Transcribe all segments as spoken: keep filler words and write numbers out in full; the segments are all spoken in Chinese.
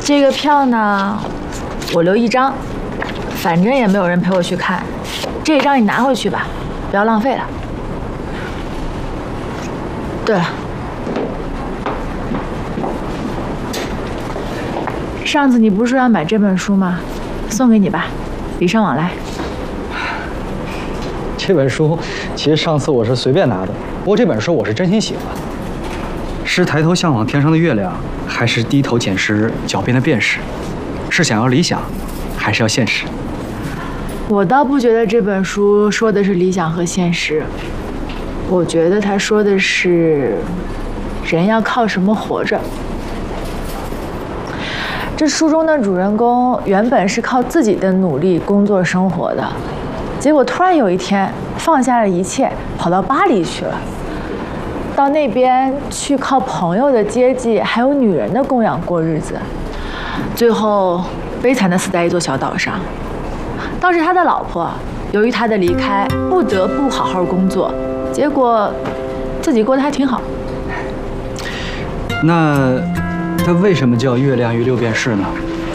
这个票呢，我留一张，反正也没有人陪我去看，这一张你拿回去吧，不要浪费了。对了，上次你不是说要买这本书吗？送给你吧，礼尚往来。 这本书其实上次我是随便拿的，不过这本书我是真心喜欢。是抬头向往天上的月亮，还是低头捡拾脚边的便士？是想要理想，还是要现实？ 我倒不觉得这本书说的是理想和现实，我觉得他说的是人要靠什么活着。这书中的主人公原本是靠自己的努力工作生活的，结果突然有一天放下了一切，跑到巴黎去了，到那边去靠朋友的接济还有女人的供养过日子，最后悲惨的死在一座小岛上。倒是他的老婆由于他的离开不得不好好工作，结果自己过得还挺好。 那他为什么叫月亮与六便士呢？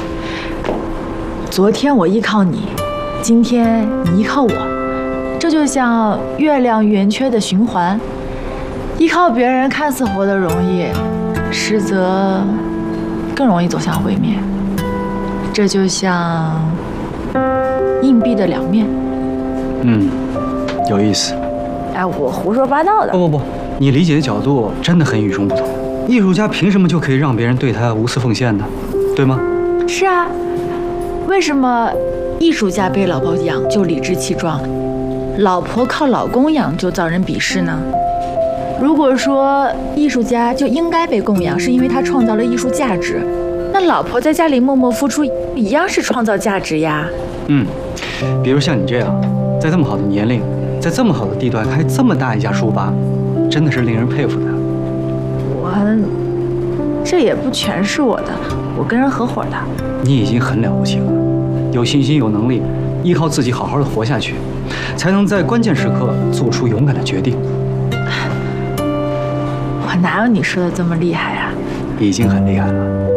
昨天我依靠你，今天你依靠我，这就像月亮圆缺的循环，依靠别人看似活得容易，实则更容易走向毁灭。这就像硬币的两面。 嗯，有意思。 哎，我胡说八道的。 不不不，你理解的角度真的很与众不同。艺术家凭什么就可以让别人对他无私奉献呢？对吗？ 是啊，为什么艺术家被老婆养就理直气壮，老婆靠老公养就遭人鄙视呢？如果说艺术家就应该被供养，是因为他创造了艺术价值，那老婆在家里默默付出一样是创造价值呀。 嗯，比如像你这样，在这么好的年龄，在这么好的地段开这么大一家书吧，真的是令人佩服的。 我，这也不全是我的，我跟人合伙的。 你已经很了不起了，有信心有能力，依靠自己好好的活下去，才能在关键时刻做出勇敢的决定。 我哪有你说的这么厉害啊？ 已经很厉害了。